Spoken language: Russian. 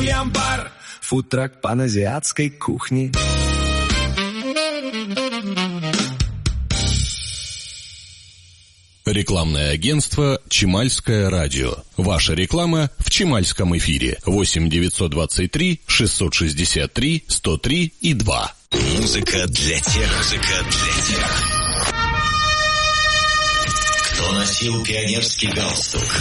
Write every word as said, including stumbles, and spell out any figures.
амбар. Фудтрак паназиатской кухни. Рекламное агентство «Чемальское радио». Ваша реклама в Чемальском эфире. восемь девятьсот двадцать три шестьсот шестьдесят три сто три и два. Музыка для тех, музыка для тех, кто носил пионерский галстук